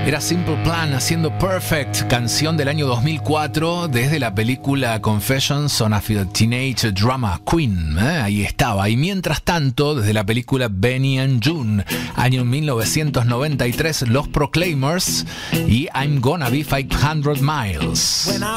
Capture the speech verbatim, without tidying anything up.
Era Simple Plan haciendo Perfect, canción del año dos mil cuatro, desde la película Confessions on a Teenage Drama Queen. ¿eh? Ahí estaba. Y mientras tanto, desde la película Benny and June, año mil novecientos noventa y tres, Los Proclaimers y I'm Gonna Be five hundred miles.